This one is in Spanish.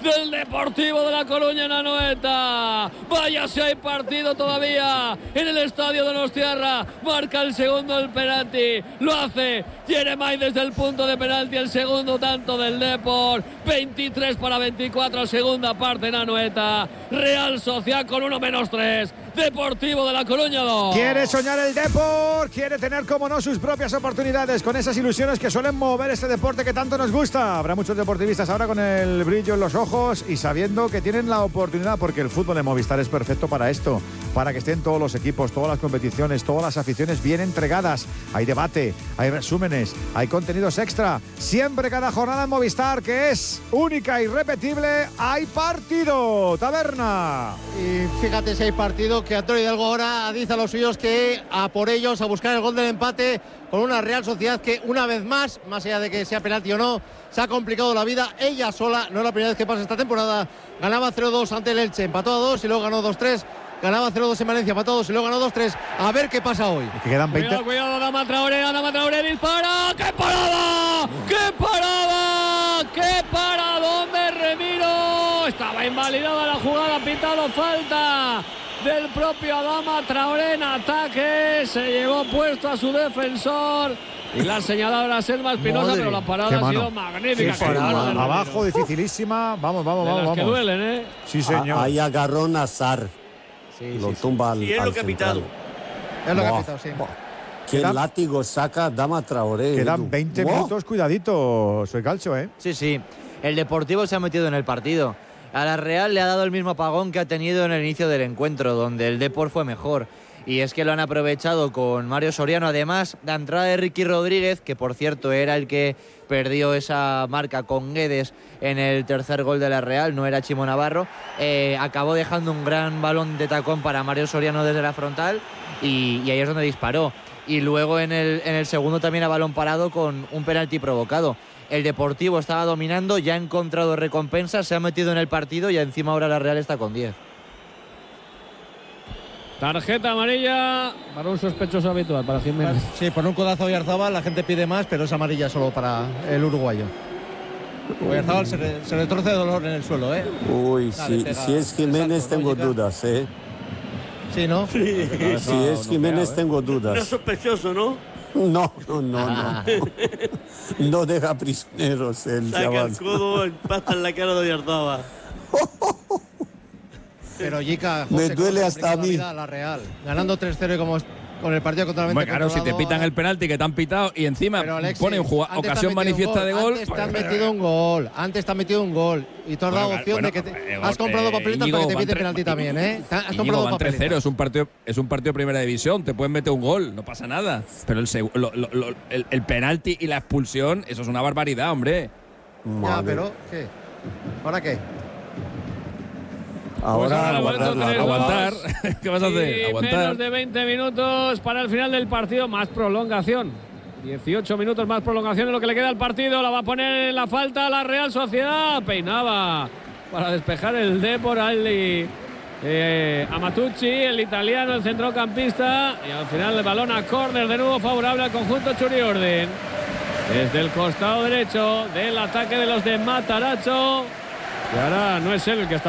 del Deportivo de La Coruña en Anoeta. Vaya si hay partido todavía en el estadio Donostiarra. Marca el segundo el penalti, lo hace Jeremai desde el punto de penalti, el segundo tanto del Depor. 23-24, segunda parte en Anoeta. Real Sociedad con 1-3. Deportivo de La Coruña 2. Quiere soñar el Depor, quiere tener, como no, sus propias oportunidades, con esas ilusiones que suelen mover este deporte que tanto nos gusta. Habrá muchos deportivistas ahora con el brillo en los ojos y sabiendo que tienen la oportunidad, porque el fútbol de Movistar es perfecto para esto, para que estén todos los equipos, todas las competiciones, todas las aficiones bien entregadas. Hay debate, hay resúmenes, hay contenidos extra. Siempre cada jornada en Movistar, que es única e irrepetible, hay partido. Taberna. Y fíjate si hay partido, que Antonio Hidalgo ahora dice a los suyos que a por ellos, a buscar el gol del empate con una Real Sociedad que una vez más allá de que sea penalti o no, se ha complicado la vida ella sola. No es la primera vez que pasa esta temporada. Ganaba 0-2 ante el Elche, empató a 2 y luego ganó 2-3. Ganaba 0-2 en Valencia, empató a 2 y luego ganó 2-3. A ver qué pasa hoy. Que quedan 20. Cuidado, Adama Traoré dispara. ¡Qué parada! ¡Qué parada! ¡Qué paradón de Remiro! Estaba invalidada la jugada, pitado falta del propio Adama Traoré en ataque. Se llevó puesto a su defensor y la ha señalado era Selma Espinosa, pero la parada ha sido magnífica. Abajo, dificilísima. Vamos. Que duelen, ¿eh? Sí, señor. Ahí agarró Nazar. Sí, tumba al, y es lo que ha pitado. Es lo que ha pitado, sí. Qué látigo saca Adama Traoré. Quedan 20 minutos, cuidadito, soy calcio, ¿eh? Sí. El Deportivo se ha metido en el partido. A la Real le ha dado el mismo apagón que ha tenido en el inicio del encuentro, donde el Depor fue mejor. Y es que lo han aprovechado con Mario Soriano. Además, la entrada de Ricky Rodríguez, que por cierto era el que perdió esa marca con Guedes en el tercer gol de la Real, no era Chimo Navarro, acabó dejando un gran balón de tacón para Mario Soriano desde la frontal y ahí es donde disparó. Y luego en el segundo también a balón parado con un penalti provocado. El Deportivo estaba dominando, ya ha encontrado recompensas, se ha metido en el partido y encima ahora la Real está con 10. Tarjeta amarilla para un sospechoso habitual, para Jiménez. Sí, por un codazo a Oyarzabal la gente pide más, pero es amarilla solo para el uruguayo. Oyarzabal se retorce de dolor en el suelo, ¿eh? Uy, si es Jiménez tengo dudas, ¿eh? Sí, ¿no? Sí. Si es Jiménez tengo No es dudas. sospechoso, ¿no? No. No deja prisioneros el Saca chaval. el codo, pasta en la cara de Oyarzabal. Pero Jica, Me José, duele cómo hasta a complica la mí. vida a la Real. Ganando 3-0 como con el partido totalmente bueno, claro, si te pitan el penalti que te han pitado y encima pero, Alexis, ponen ocasión manifiesta de gol. Antes te han metido un gol. Antes te han metido un gol. Y tú has dado opción de que has comprado papeletas para que te pite penalti también, ¿eh? Has comprado van papeletas. 3-0, es un partido de primera división. Te pueden meter un gol, no pasa nada. Pero el penalti y la expulsión, eso es una barbaridad, hombre. Ya, pero ¿qué? ¿Ahora qué? Ahora Pues aguantar. ¿Qué vas a hacer? Y Aguantar. menos de 20 minutos para el final del partido, más prolongación. 18 minutos más prolongación es lo que le queda al partido. La va a poner en la falta la Real Sociedad. Peinaba para despejar el Depor Ali Amatucci, el italiano, el centrocampista. Y al final el balón a córner de nuevo favorable al conjunto Churiorden. Desde el costado derecho del ataque de los de Matarazzo. Y ahora no es él el que está